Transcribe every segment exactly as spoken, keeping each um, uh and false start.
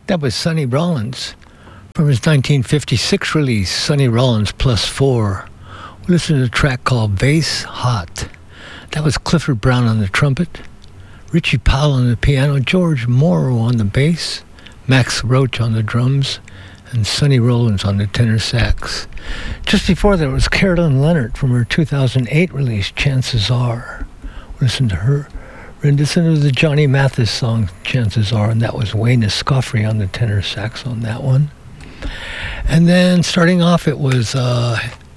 That was Sonny Rollins from his nineteen fifty-six release, Sonny Rollins Plus Four. We listened to a track called Bass Hot. That was Clifford Brown on the trumpet, Richie Powell on the piano, George Morrow on the bass, Max Roach on the drums, and Sonny Rollins on the tenor sax. Just before that was Carolyn Leonard from her two thousand eight release, Chances Are. We listened to her rendition of the Johnny Mathis song, Chances Are, and that was Wayne Escoffrey on the tenor sax on that one. And then starting off, it was uh,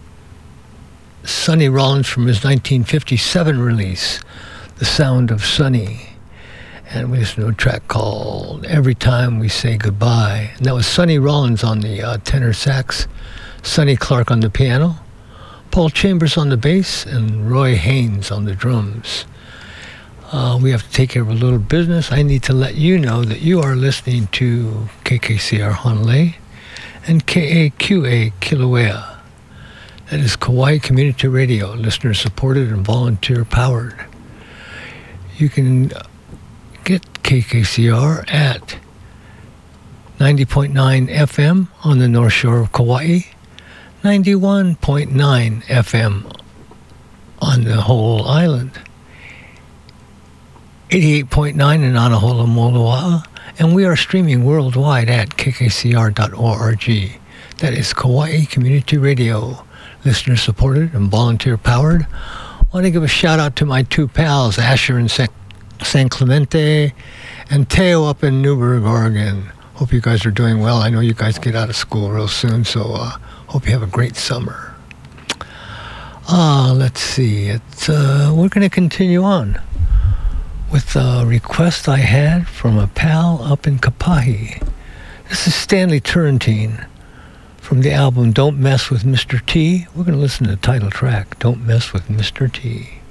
Sonny Rollins from his nineteen fifty-seven release, The Sound of Sonny. And we listened to a track called Every Time We Say Goodbye. And that was Sonny Rollins on the uh, tenor sax, Sonny Clark on the piano, Paul Chambers on the bass, and Roy Haynes on the drums. Uh, we have to take care of a little business. I need to let you know that you are listening to K K C R Honolulu and K A Q A Kilauea. That is Kauai Community Radio, listener supported and volunteer powered. You can get K K C R at ninety point nine F M on the North Shore of Kauai, ninety-one point nine F M on the whole island, eighty-eight point nine in Anahola, Moloa'a, and we are streaming worldwide at k k c r dot org. That is Kauai Community Radio, listener supported and volunteer powered. I want to give a shout out to my two pals, Asher in San Clemente and Teo up in Newburgh, Oregon. Hope you guys are doing well. I know you guys get out of school real soon, so uh, hope you have a great summer. Uh, let's see. It's, uh, we're going to continue on with a request I had from a pal up in Kapahi. This is Stanley Turrentine from the album Don't Mess with Mister T. We're going to listen to the title track, Don't Mess with Mister T.